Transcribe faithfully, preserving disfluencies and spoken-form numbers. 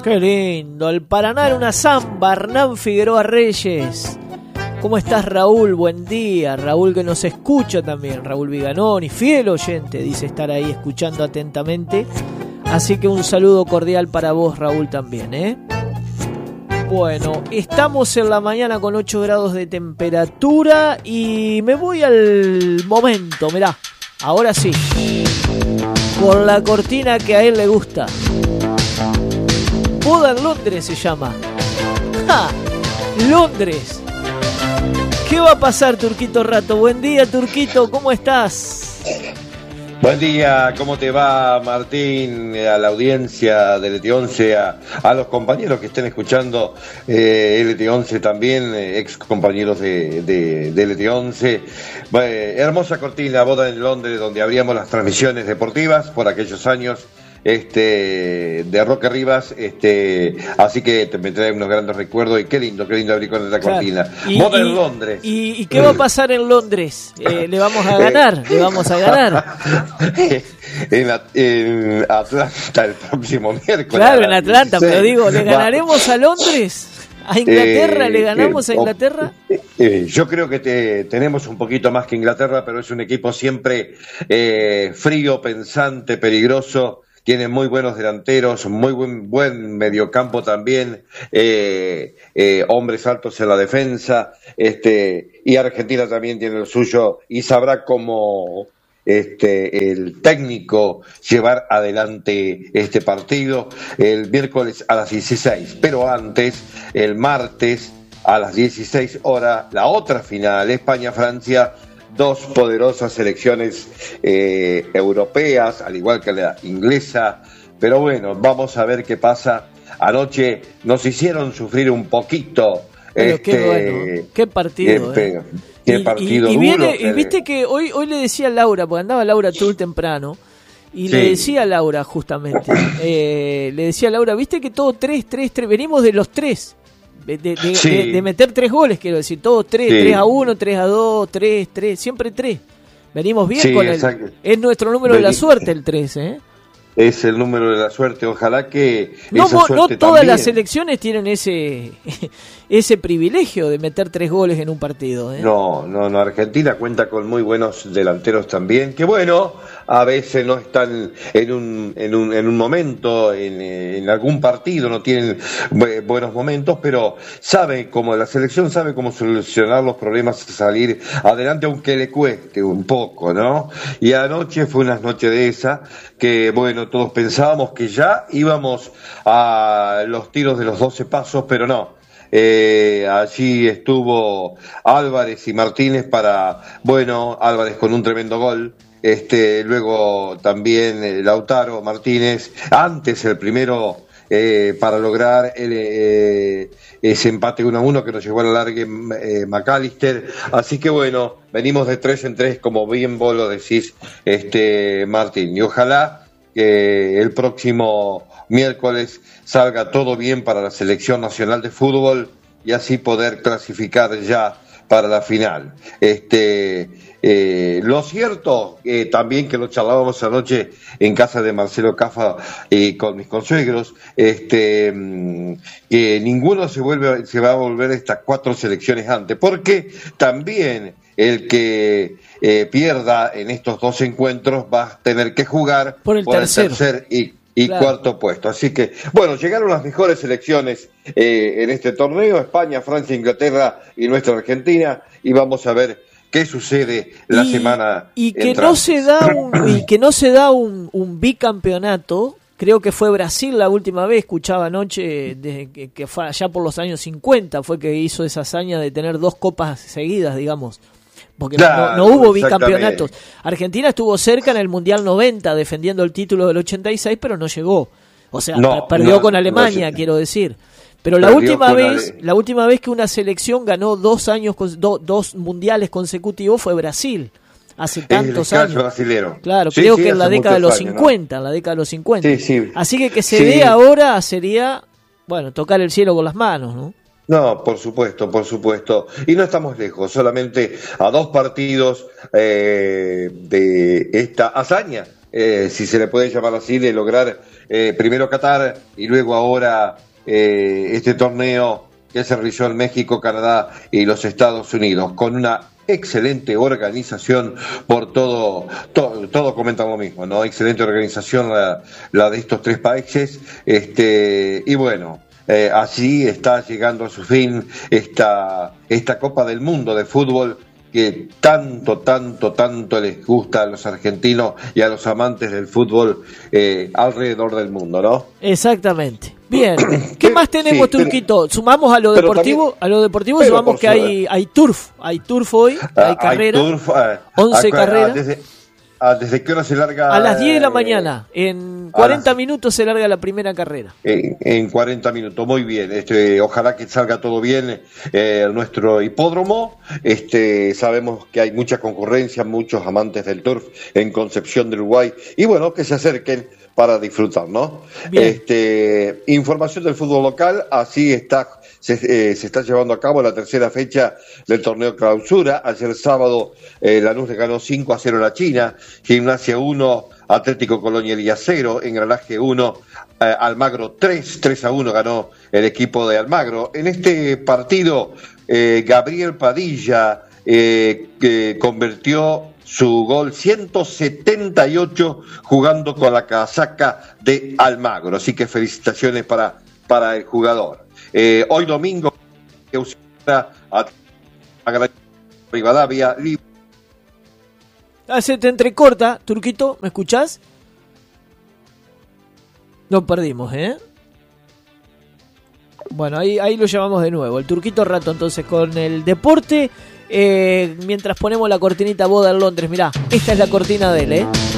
Qué lindo. El Paraná era una samba. Hernán Figueroa Reyes. ¿Cómo estás, Raúl? Buen día. Raúl que nos escucha también. Raúl Viganoni, fiel oyente, dice estar ahí escuchando atentamente. Así que un saludo cordial para vos, Raúl, también, ¿eh? Bueno, estamos en la mañana con ocho grados de temperatura y me voy al momento, mirá. Ahora sí. Por la cortina que a él le gusta. Boda en Londres se llama. ¡Ja! Londres. ¿Qué va a pasar, Turquito Rato? Buen día, Turquito, ¿cómo estás? Buen día, ¿cómo te va, Martín? A la audiencia de L T once, a, a los compañeros que estén escuchando eh, L T once también, eh, ex compañeros de, de, de L T once. Eh, hermosa cortina, Boda en Londres, donde abríamos las transmisiones deportivas por aquellos años. Este de Roque Rivas, este así que te me trae unos grandes recuerdos y qué lindo, qué lindo abrir con esta claro. cortina. Y, Boda y, en Londres. Y, ¿Y qué va a pasar en Londres? Eh, ¿Le vamos a ganar? ¿Le vamos a ganar? en, en Atlanta el próximo miércoles. Claro, en Atlanta, pero digo, ¿le ganaremos a Londres? ¿A Inglaterra? Eh, ¿Le ganamos eh, a Inglaterra? Eh, eh, yo creo que te, tenemos un poquito más que Inglaterra, pero es un equipo siempre eh, frío, pensante, peligroso. Tiene muy buenos delanteros, muy buen, buen mediocampo también, eh, eh, hombres altos en la defensa, este, y Argentina también tiene lo suyo y sabrá cómo este, el técnico llevar adelante este partido el miércoles a las dieciséis, pero antes, el martes a las dieciséis horas, la otra final, España-Francia. Dos poderosas selecciones eh, europeas, al igual que la inglesa, pero bueno, vamos a ver qué pasa. Anoche nos hicieron sufrir un poquito. Pero este, qué bueno, qué partido. Qué, eh. qué y, partido y, y, duro. viene, y viste que hoy, hoy le decía a Laura, porque andaba Laura Tull temprano, y sí. le decía a Laura justamente, eh, le decía a Laura, viste que todo tres, tres, tres, venimos de los tres. De, de, de, sí. de, de meter tres goles, quiero decir, todos tres, sí. tres a uno, tres a dos, tres, tres, siempre tres. Venimos bien sí, con el... Es nuestro número Ven... de la suerte el tres, ¿eh? Es el número de la suerte, ojalá que... No, esa suerte no todas también. las selecciones tienen ese ese privilegio de meter tres goles en un partido, ¿eh? No, no, no, Argentina cuenta con muy buenos delanteros también, que bueno, a veces no están en un en un, en un momento, en, en algún partido no tienen buenos momentos, pero sabe cómo, la selección sabe cómo solucionar los problemas, salir adelante, aunque le cueste un poco, ¿no? Y anoche fue una noche de esa, que bueno, todos pensábamos que ya íbamos a los tiros de los doce pasos, pero no. Eh, allí estuvo Álvarez y Martínez para, bueno, Álvarez con un tremendo gol, este, luego también eh, Lautaro Martínez, antes el primero eh, para lograr el, eh, ese empate uno a uno que nos llevó a la larga eh, McAllister, así que bueno, venimos de tres en tres, como bien vos lo decís, este, Martín, y ojalá que el próximo miércoles salga todo bien para la selección nacional de fútbol y así poder clasificar ya para la final. Este, eh, lo cierto, eh, también que lo charlábamos anoche en casa de Marcelo Cafa y eh, con mis consuegros, este, que ninguno se vuelve, se va a volver estas cuatro selecciones antes, porque también el que eh, pierda en estos dos encuentros va a tener que jugar por el por tercero. el tercer y y claro. cuarto puesto. Así que, bueno, llegaron las mejores selecciones eh, en este torneo, España, Francia, Inglaterra y nuestra Argentina, y vamos a ver qué sucede la y, semana y que entrante. no se da un y que no se da un, un bicampeonato. Creo que fue Brasil la última vez, escuchaba anoche, desde que, que fue allá por los años cincuenta, fue que hizo esa hazaña de tener dos copas seguidas, digamos. Porque claro, no, no hubo bicampeonatos. Argentina estuvo cerca en el Mundial noventa defendiendo el título del ochenta y seis, pero no llegó. O sea, no, perdió no, con Alemania, no, quiero decir. Pero la última vez, Ale... la última vez que una selección ganó dos años, do, dos mundiales consecutivos fue Brasil. Hace tantos el años. Brasilero. Claro, sí, creo sí, que en la década de los años, cincuenta, ¿no? en la década de los cincuenta. Sí, sí. Así que que se sí. dé ahora sería, bueno, tocar el cielo con las manos, ¿no? No, por supuesto, por supuesto. Y no estamos lejos, solamente a dos partidos eh, de esta hazaña, eh, si se le puede llamar así, de lograr eh, primero Qatar y luego ahora eh, este torneo que se realizó en México, Canadá y los Estados Unidos, con una excelente organización por todo, todo, todo comentan lo mismo, ¿no? Excelente organización la, la de estos tres países, este, y bueno, eh, así está llegando a su fin esta, esta Copa del Mundo de fútbol que tanto, tanto, tanto les gusta a los argentinos y a los amantes del fútbol eh, alrededor del mundo, ¿no? Exactamente. Bien, ¿qué más tenemos, sí, Turquito? Sumamos a lo deportivo, también, a lo deportivo sumamos que hay, hay turf, hay turf hoy, hay uh, carrera, hay turf, uh, once carreras. Desde, uh, ¿Desde qué hora se larga? A las diez de la mañana, en cuarenta las, minutos se larga la primera carrera. En, en cuarenta minutos, muy bien. Este, ojalá que salga todo bien eh, nuestro hipódromo. Este, sabemos que hay mucha concurrencia, muchos amantes del turf en Concepción del Uruguay, y bueno, que se acerquen para disfrutar, ¿no? Este, información del fútbol local, así está, se, eh, se está llevando a cabo la tercera fecha del torneo clausura. Ayer sábado eh, Lanús le ganó cinco a cero a la China, Gimnasia uno, Atlético Colonia cero, Engranaje uno, eh, Almagro tres, tres a uno ganó el equipo de Almagro. En este partido, eh, Gabriel Padilla eh, que convirtió su gol ciento setenta y ocho jugando con la casaca de Almagro, así que felicitaciones para, para el jugador. Eh, hoy domingo a, a Rivadavia. Ah, se te entrecorta, Turquito, ¿me escuchás? Lo perdimos, ¿eh? Bueno, ahí, ahí lo llamamos de nuevo. El Turquito Rato, entonces, con el deporte. Eh, mientras ponemos la cortinita Boda en Londres, mirá, esta es la cortina de él, ¿eh?